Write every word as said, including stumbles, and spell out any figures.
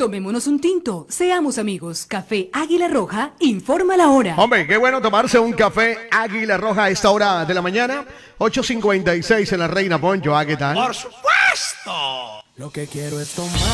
Tomémonos un tinto, seamos amigos. Café Águila Roja, informa la hora. Hombre, qué bueno tomarse un café Águila Roja a esta hora de la mañana. ocho cincuenta y seis en la Reina Poncho. ¿Ah, qué tal? ¡Por supuesto! Lo que quiero es tomar.